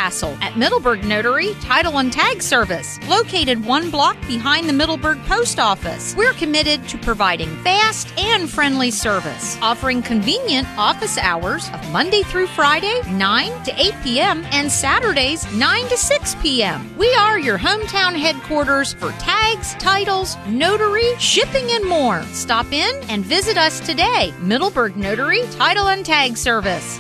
hassle at Middleburg Notary Title and Tag Service, located 1 block behind the Middleburg Post Office. We're committed to providing fast and friendly service, offering convenient office hours of Monday through Friday, 9 to 8 p.m., and Saturdays, 9 to 6 p.m. We are your hometown headquarters for tags, titles, notary, shipping, and more. Stop in and visit us today. Middleburg Notary Title and Tag Service.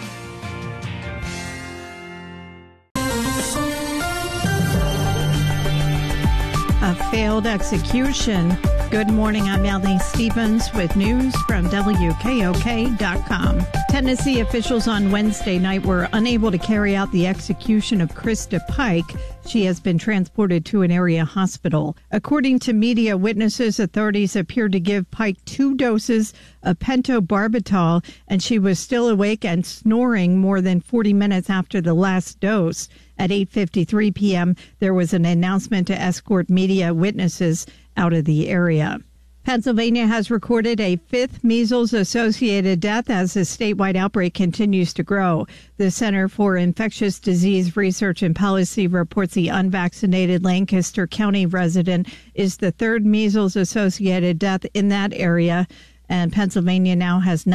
A failed execution. Good morning, I'm Allie Stevens with news from WKOK.com. Tennessee officials on Wednesday night were unable to carry out the execution of Krista Pike. She has been transported to an area hospital. According to media witnesses, authorities appeared to give Pike 2 doses of pentobarbital, and she was still awake and snoring more than 40 minutes after the last dose. At 8:53 p.m., there was an announcement to escort media witnesses out of the area. Pennsylvania has recorded a 5th measles-associated death as the statewide outbreak continues to grow. The Center for Infectious Disease Research and Policy reports the unvaccinated Lancaster County resident is the 3rd measles-associated death in that area, and Pennsylvania now has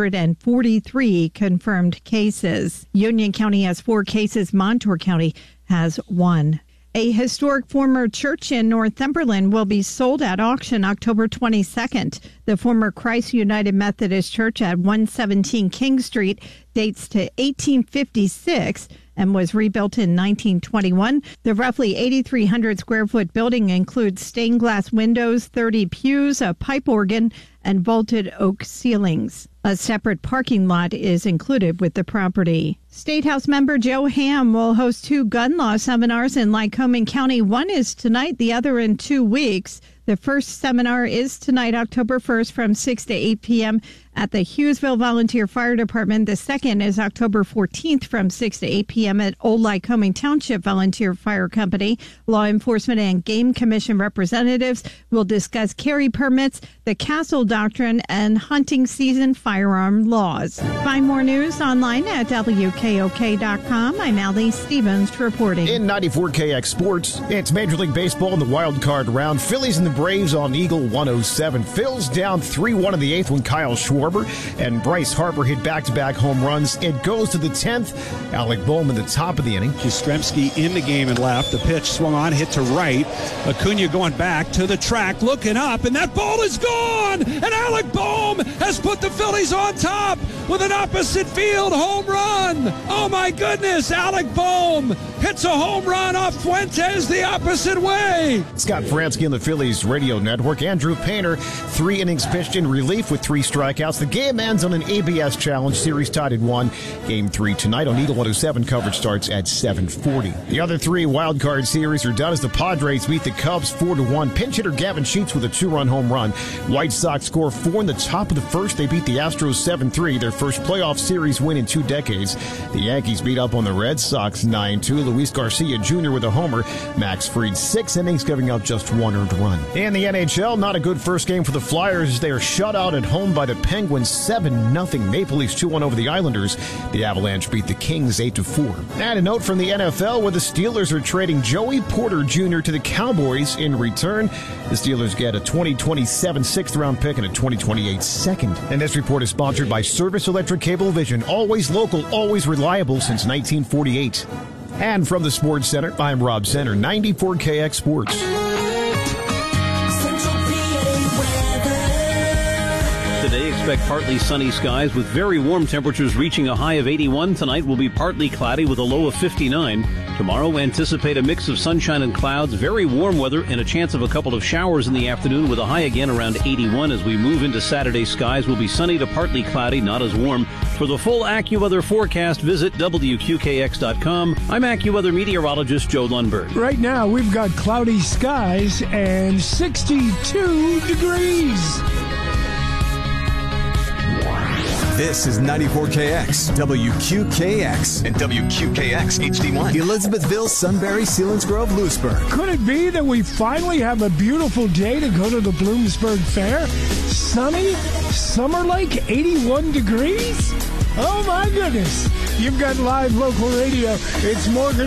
943 confirmed cases. Union County has 4 cases. Montour County has 1. A historic former church in Northumberland will be sold at auction October 22nd. The former Christ United Methodist Church at 117 King Street dates to 1856 and was rebuilt in 1921. The roughly 8,300 square foot building includes stained glass windows, 30 pews, a pipe organ, and vaulted oak ceilings. A separate parking lot is included with the property. State House member Joe Ham will host 2 gun law seminars in Lycoming County. One is tonight, the other in 2 weeks. The first seminar is tonight, October 1st, from 6 to 8 p.m. at the Hughesville Volunteer Fire Department. The second is October 14th from 6 to 8 p.m. at Old Lycoming Township Volunteer Fire Company. Law enforcement and Game Commission representatives will discuss carry permits, the Castle Doctrine, and hunting season firearm laws. Find more news online at WKOK.com. I'm Allie Stevens reporting. In 94KX Sports, it's Major League Baseball in the wild card round. Phillies and the Braves on Eagle 107. Phil's down 3-1 in the 8th when Kyle Schwarber and Bryce Harper hit back-to-back home runs. It goes to the 10th. Alec Bohm in the top of the inning. Yastrzemski in the game and left. The pitch swung on, hit to right. Acuna going back to the track, looking up, and that ball is gone! And Alec Bohm has put the Phillies on top with an opposite field home run! Oh my goodness, Alec Bohm hits a home run off Fuentes the opposite way! Scott Fransky on the Phillies radio network. Andrew Painter, 3 innings pitched in relief with 3 strikeouts. The game ends on an ABS challenge. Series tied at 1. Game 3 tonight on Eagle 107. Coverage starts at 7:40. The other 3 wild card series are done as the Padres beat the Cubs 4-1. Pinch hitter Gavin Sheets with a 2-run home run. White Sox score 4 in the top of the first. They beat the Astros 7-3, their first playoff series win in 2 decades. The Yankees beat up on the Red Sox 9-2. Luis Garcia Jr. with a homer. Max Fried 6 innings, giving up just 1 earned run. In the NHL, not a good first game for the Flyers. They are shut out at home by the Penguins 7-0. Maple Leafs 2-1 over the Islanders. The Avalanche beat the Kings 8-4. And a note from the NFL where the Steelers are trading Joey Porter Jr. to the Cowboys. In return, the Steelers get a 2027 6th-round pick and a 2028 second. And this report is sponsored by Service Electric Cablevision. Always local, always reliable since 1948. And from the Sports Center, I'm Rob Center, 94KX Sports. Today, expect partly sunny skies with very warm temperatures reaching a high of 81. Tonight will be partly cloudy with a low of 59. Tomorrow, anticipate a mix of sunshine and clouds, very warm weather, and a chance of a couple of showers in the afternoon with a high again around 81. As we move into Saturday, skies will be sunny to partly cloudy, not as warm. For the full AccuWeather forecast, visit WQKX.com. I'm AccuWeather meteorologist Joe Lundberg. Right now, we've got cloudy skies and 62 degrees. This is 94KX, WQKX, and WQKX HD1. Elizabethville, Sunbury, Selinsgrove, Lewisburg. Could it be that we finally have a beautiful day to go to the Bloomsburg Fair? Sunny, Summer Lake, 81 degrees? Oh my goodness. You've got live local radio. It's Morgan